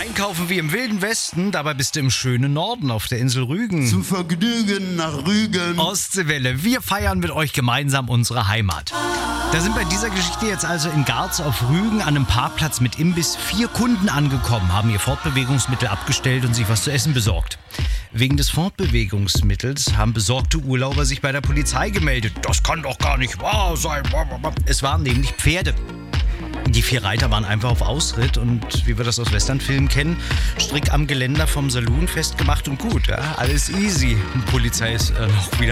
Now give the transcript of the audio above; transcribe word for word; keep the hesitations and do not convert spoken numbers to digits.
Einkaufen wie im Wilden Westen, dabei bist du im schönen Norden auf der Insel Rügen. Zum Vergnügen nach Rügen. Ostseewelle, wir feiern mit euch gemeinsam unsere Heimat. Da sind bei dieser Geschichte jetzt also in Garz auf Rügen an einem Parkplatz mit Imbiss vier Kunden angekommen, haben ihr Fortbewegungsmittel abgestellt und sich was zu essen besorgt. Wegen des Fortbewegungsmittels haben besorgte Urlauber sich bei der Polizei gemeldet. Das kann doch gar nicht wahr sein. Es waren nämlich Pferde. Die vier Reiter waren einfach auf Ausritt und, wie wir das aus Westernfilmen kennen, strick am Geländer vom Saloon festgemacht und gut, ja, alles easy. Die Polizei ist äh, noch wieder